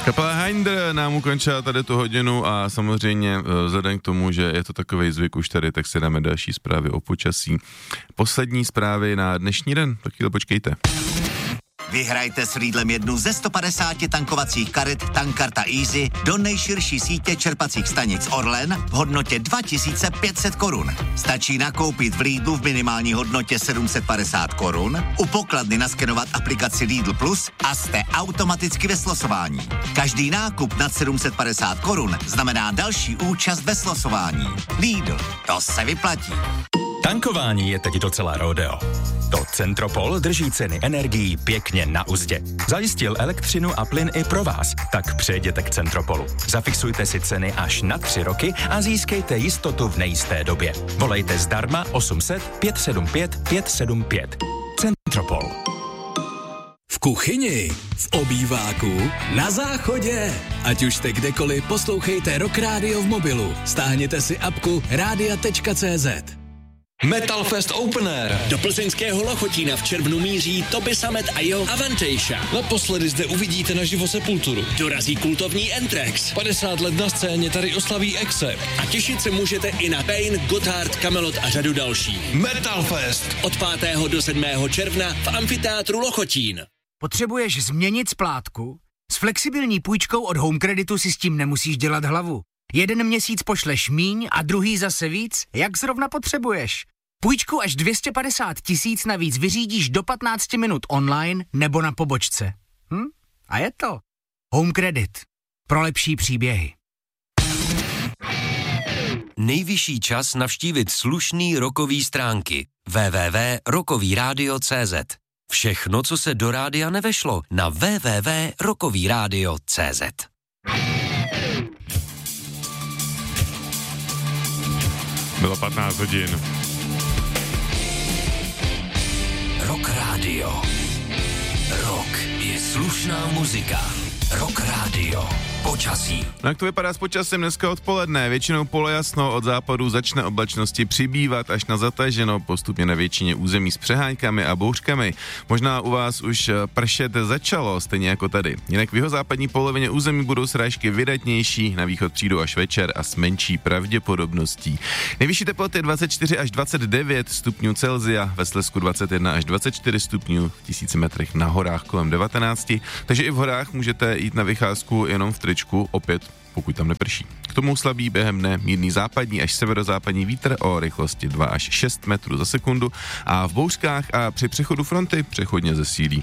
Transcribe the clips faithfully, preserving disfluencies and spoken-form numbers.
Kapela Hinder nám ukončila tady tu hodinu a samozřejmě vzhledem k tomu, že je to takovej zvyk už tady, tak si dáme další zprávy o počasí. Poslední zprávy na dnešní den, tak chvíli počkejte. Vyhrajte s Lidlem jednu ze sto padesáti tankovacích karet Tankarta Easy do nejširší sítě čerpacích stanic Orlen v hodnotě dva tisíce pět set korun. Stačí nakoupit v Lidlu v minimální hodnotě sedm set padesát korun, u pokladny naskenovat aplikaci Lidl Plus a jste automaticky ve slosování. Každý nákup nad sedm set padesát korun znamená další účast ve slosování. Lidl, to se vyplatí. Tankování je teď docela rodeo. To Centropol drží ceny energií pěkně na uzdě. Zajistil elektřinu a plyn i pro vás, tak přejděte k Centropolu. Zafixujte si ceny až na tři roky a získejte jistotu v nejisté době. Volejte zdarma osm set pět sedm pět pět sedm pět. Centropol. V kuchyni, v obýváku, na záchodě. Ať už jste kdekoliv, poslouchejte Rock Radio v mobilu. Stáhněte si apku rádia tečka cé zet. Metal Fest Open Air. Do plzeňského Lochotína v červnu míří Toby Sammet a jeho Avantejša. Naposledy zde uvidíte naživo Sepulturu. Dorazí kultovní Anthrax. padesát let na scéně tady oslaví Accept. A těšit se můžete i na Pain, Gotthard, Kamelot a řadu dalších. Metal Fest. Od pátého do sedmého června v amfiteátru Lochotín. Potřebuješ změnit splátku? S flexibilní půjčkou od Home Creditu si s tím nemusíš dělat hlavu. Jeden měsíc pošleš míň a druhý zase víc, jak zrovna potřebuješ. Půjčku až dvě stě padesát tisíc navíc vyřídíš do patnáct minut online nebo na pobočce. Hm? A je to. Home Credit. Pro lepší příběhy. Nejvyšší čas navštívit slušný rokový stránky. w w w tečka rokový rádio tečka cé zet. Všechno, co se do rádia nevešlo, na w w w tečka rokový rádio tečka cé zet. Bylo patnáct hodin. Rock Radio. Rock je slušná muzika. Rock Radio. Počasí. No jak to vypadá s počasím dneska odpoledne? Většinou polojasno, od západu začne oblačnosti přibývat až na zataženo, postupně na většině území s přeháňkami a bouřkami. Možná u vás už pršet začalo, stejně jako tady. Jinak v jihozápadní polovině území budou srážky vydatnější, na východ přijdou až večer a s menší pravděpodobností. Nejvyšší teploty dvacet čtyři až dvacet devět stupňů Celsia, ve Slezsku dvacet jedna až dvacet čtyři stupňů, v tisíci metrech na horách kolem devatenáct, takže i v horách můžete jít na vycházku jenom v tričku, opět pokud tam neprší. K tomu slabý během dne mírný západní až severozápadní vítr o rychlosti dva až šest metrů za sekundu a v bouřkách a při přechodu fronty přechodně zesílí.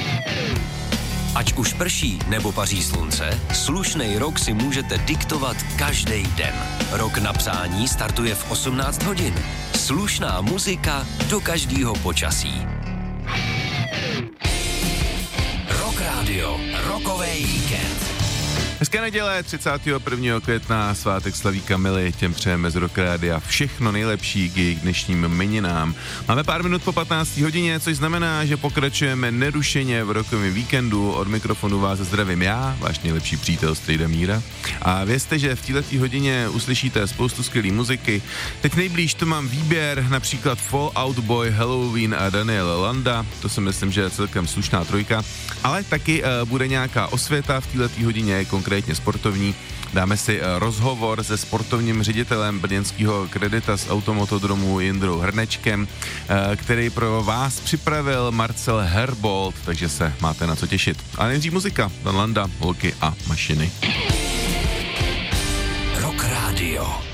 Ať už prší nebo paří slunce, slušnej rok si můžete diktovat každý den. Rok na přání startuje v osmnáct hodin. Slušná muzika do každého počasí. Rock Radio, rokový víkend. Hezké neděle, třicátého prvního května, svátek slaví Kamily, těm přejeme z Rock Rádia všechno nejlepší k jejich dnešním jmeninám. Máme pár minut po patnácté hodině, což znamená, že pokračujeme nerušeně v rokovém víkendu. Od mikrofonu vás zdravím já, váš nejlepší přítel Strejda Míra. A vězte, že v této hodině uslyšíte spoustu skvělé muziky. Teď nejblíž to mám výběr, například Fall Out Boy, Halloween a Daniel Landa, to si myslím, že je celkem slušná trojka, ale taky uh, bude nějaká osvěta v této hodině, konkrétně sportovní. Dáme si rozhovor se sportovním ředitelem brněnského Creditas Automotodromu Jindrou Hrnečkem, který pro vás připravil Marcel Herbold, takže se máte na co těšit. A nejdřív muzika, Dan Landa, holky a mašiny. Rock Radio.